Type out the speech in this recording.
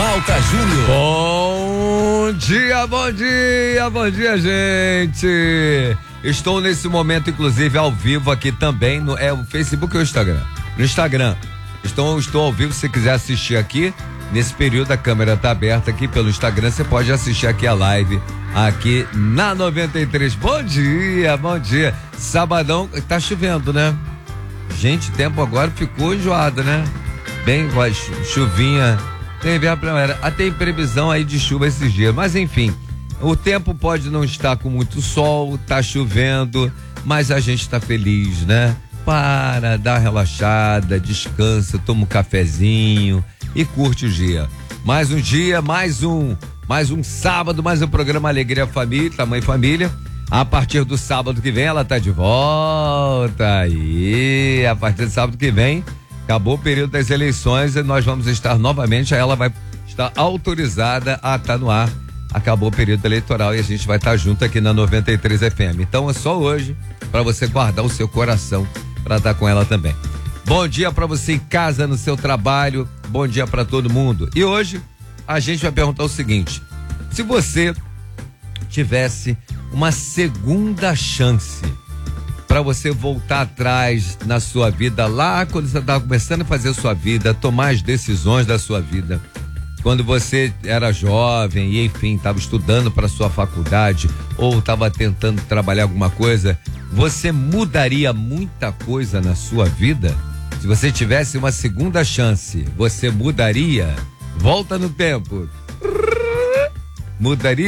Malta Júnior. Bom dia, gente. Estou nesse momento, inclusive, ao vivo aqui também, o Facebook ou o Instagram? No Instagram. Estou ao vivo, se você quiser assistir aqui, nesse período a câmera tá aberta aqui pelo Instagram, você pode assistir aqui a live, aqui na 93. Bom dia. Sabadão, tá chovendo, né? Gente, o tempo agora ficou enjoado, né? Bem, chuvinha, tem previsão aí de chuva esses dias, mas enfim, o tempo pode não estar com muito sol, tá chovendo, mas a gente tá feliz, né? Para, dá uma relaxada, descansa, toma um cafezinho e curte o dia. Mais um dia, mais um sábado, mais um programa Alegria Família, Tamanho Família. A partir do sábado que vem ela tá de volta aí, a partir do sábado que vem acabou o período das eleições e nós vamos estar novamente, ela vai estar autorizada a estar no ar. Acabou o período eleitoral e a gente vai estar junto aqui na 93 FM. Então é só hoje para você guardar o seu coração para estar com ela também. Bom dia para você em casa, no seu trabalho, bom dia para todo mundo. E hoje a gente vai perguntar o seguinte: se você tivesse uma segunda chance para você voltar atrás na sua vida, lá quando você estava começando a fazer a sua vida, tomar as decisões da sua vida, quando você era jovem e enfim, estava estudando para sua faculdade ou estava tentando trabalhar alguma coisa, você mudaria muita coisa na sua vida? Se você tivesse uma segunda chance, você mudaria? Volta no tempo. Mudaria?